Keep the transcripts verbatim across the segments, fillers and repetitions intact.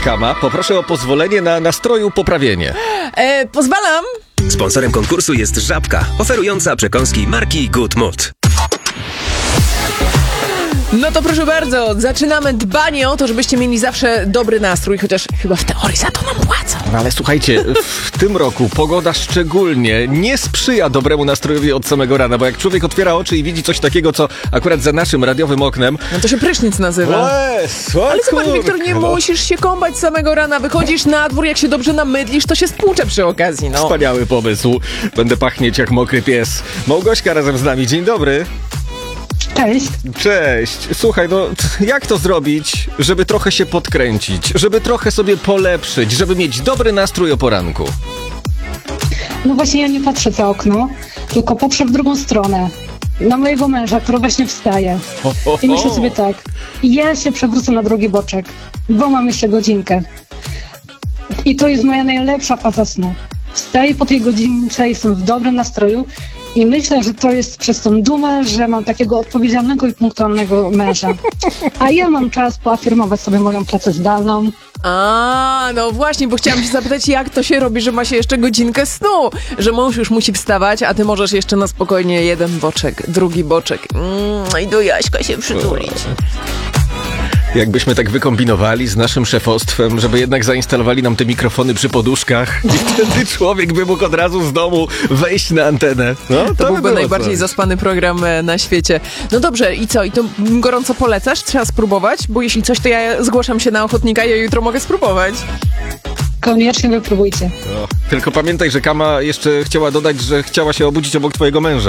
Kama. Poproszę o pozwolenie na nastroju poprawienie. E, pozwalam. Sponsorem konkursu jest Żabka, oferująca przekąski marki Good Mood. No to proszę bardzo, zaczynamy dbanie o to, żebyście mieli zawsze dobry nastrój, chociaż chyba w teorii za to nam płacą. No ale słuchajcie, w tym roku pogoda szczególnie nie sprzyja dobremu nastrojowi od samego rana, bo jak człowiek otwiera oczy i widzi coś takiego, co akurat za naszym radiowym oknem... No to się prysznic nazywa. Eee, ale zobacz, Wiktor, nie musisz się kąpać samego rana, wychodzisz na dwór, jak się dobrze namydlisz, to się stłucze przy okazji, no. Wspaniały pomysł. Będę pachnieć jak mokry pies. Małgośka razem z nami, dzień dobry. Cześć. Cześć. Słuchaj, no jak to zrobić, żeby trochę się podkręcić, żeby trochę sobie polepszyć, żeby mieć dobry nastrój o poranku? No właśnie ja nie patrzę za okno, tylko patrzę w drugą stronę. Na mojego męża, który właśnie wstaje. Ho, ho, ho. I myślę sobie tak, ja się przewrócę na drugi boczek, bo mam jeszcze godzinkę. I to jest moja najlepsza faza snu. Wstaję po tej godzince, jestem w dobrym nastroju i myślę, że to jest przez tą dumę, że mam takiego odpowiedzialnego i punktualnego męża. A ja mam czas poafirmować sobie moją pracę zdalną. A, no właśnie, bo chciałam się zapytać, jak to się robi, że ma się jeszcze godzinkę snu, że mąż już musi wstawać, a ty możesz jeszcze na spokojnie jeden boczek, drugi boczek. Mm, i do Jaśka się przytulić. Jakbyśmy tak wykombinowali z naszym szefostwem, żeby jednak zainstalowali nam te mikrofony przy poduszkach i wtedy człowiek by mógł od razu z domu wejść na antenę. No, to, to by byłby najbardziej coś. zaspany program na świecie. No dobrze, i co? I to gorąco polecasz? Trzeba spróbować? Bo jeśli coś, to ja zgłaszam się na ochotnika i ja jutro mogę spróbować. Koniecznie wypróbujcie. O, tylko pamiętaj, że Kama jeszcze chciała dodać, że chciała się obudzić obok twojego męża.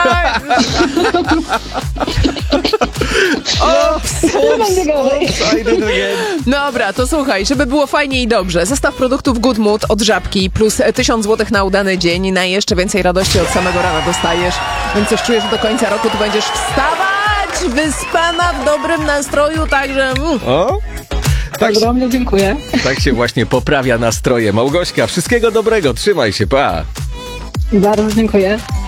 Ops, Będzie Dobra, to słuchaj, żeby było fajnie i dobrze. Zestaw produktów Good Mood od Żabki plus tysiąc złotych na udany dzień. Na jeszcze więcej radości od samego rana dostajesz. Więc coś czuję, że do końca roku tu będziesz wstawać wyspana, w dobrym nastroju, także... Mm. O? Tak, Ogromnie dziękuję. tak się właśnie poprawia nastroje. Małgośka, wszystkiego dobrego, trzymaj się, pa! Bardzo dziękuję.